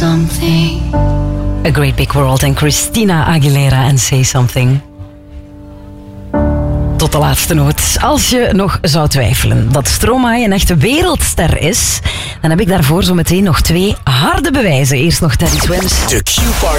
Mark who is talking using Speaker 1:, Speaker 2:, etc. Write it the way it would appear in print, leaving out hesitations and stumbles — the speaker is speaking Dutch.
Speaker 1: something.
Speaker 2: A Great Big World en Christina Aguilera en Say Something. Tot de laatste noot. Als je nog zou twijfelen dat Stromae een echte wereldster is, dan heb ik daarvoor zo meteen nog 2 harde bewijzen. Eerst nog Teddy Swims.
Speaker 3: De Q-Party